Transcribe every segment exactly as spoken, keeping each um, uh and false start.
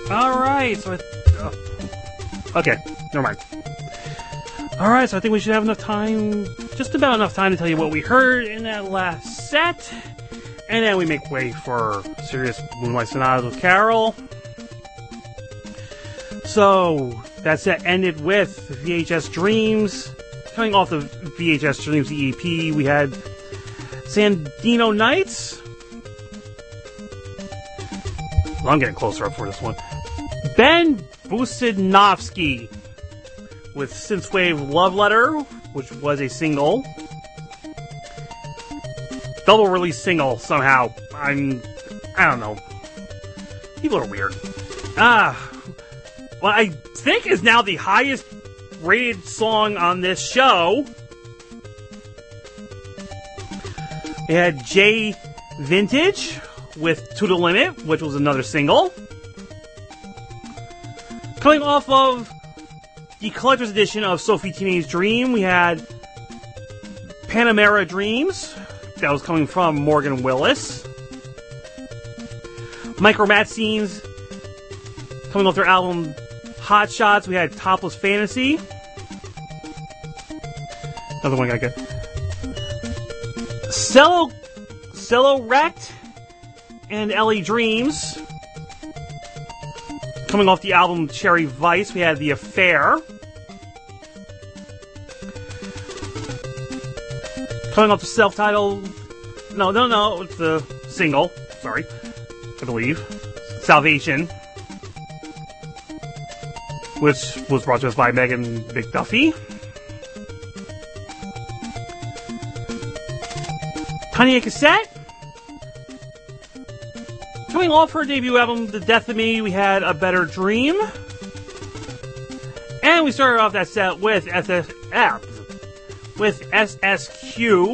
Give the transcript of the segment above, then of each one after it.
Alright, so I... Uh, okay, never mind. Alright, so I think we should have enough time, just about enough time to tell you what we heard in that last set. And then we make way for Serious Moonlight Sonatas with Carol. So, that set ended with V H S Dreams. Coming off the V H S Dreams E P, we had Sandino Nights. Well, I'm getting closer up for this one. Ben Businovsky with Synthwave Love Letter, which was a single. Double release single, somehow. I'm... I don't know. People are weird. Ah... What I think is now the highest rated song on this show. We had Jay Vintage with To The Limit, which was another single. Coming off of the collector's edition of Sophie Teenage Dream, we had Panamera Dreams. That was coming from Morgan Willis. Micromat Scenes. Coming off their album Hot Shots, we had Topless Fantasy. Another one I got good. Cello, Cello Wrecked and Ellie Dreams. Coming off the album Cherry Vice, we had The Affair. Coming off the self-titled... No, no, no, it's the single. Sorry. I believe. Salvation. Which was brought to us by Megan McDuffie. Tanya Cassette. Coming off her debut album, The Death of Me, we had A Better Dream. And we started off that set with S S F, with S S Q.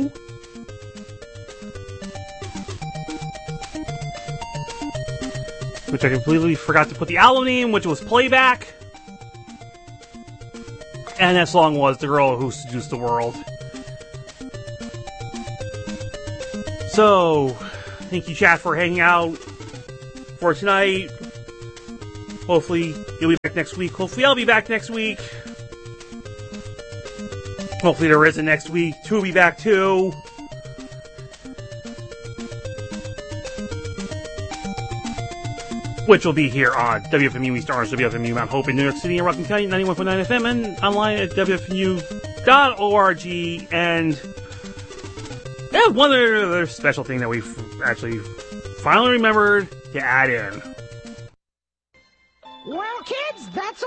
Which I completely forgot to put the album name, which was Playback. And that song was The Girl Who Seduced the World. So, thank you, chat, for hanging out for tonight. Hopefully, you'll be back next week. Hopefully, I'll be back next week. Hopefully, there isn't next week. Two will be back too. Which will be here on W F M U East Orange, W F M U Mount Hope in New York City, and Rockland County, ninety-one point nine F M, and online at W F M U dot org. And yeah, one other special thing that we actually finally remembered to add in. Well, kids, that's